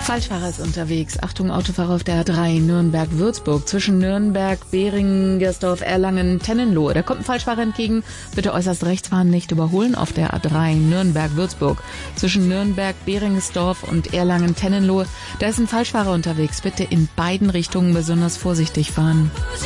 Falschfahrer ist unterwegs. Achtung, Autofahrer auf der A3 Nürnberg-Würzburg. Zwischen Nürnberg, Beringersdorf, Erlangen, Tennenlohe. Da kommt ein Falschfahrer entgegen. Bitte äußerst rechts fahren, nicht überholen auf der A3 Nürnberg-Würzburg. Zwischen Nürnberg, Beringersdorf und Erlangen, Tennenlohe. Da ist ein Falschfahrer unterwegs. Bitte in beiden Richtungen besonders vorsichtig fahren.